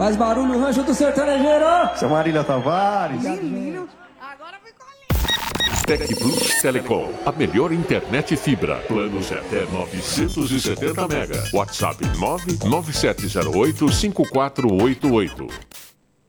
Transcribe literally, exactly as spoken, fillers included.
Faz barulho, rancho do sertanejeiro. Seu Marília Tavares. Menino, agora ficou lindo. Tec Plus Telecom, a melhor internet e fibra. Planos até novecentos e setenta mega. WhatsApp nove nove sete zero oito cinco quatro oito oito.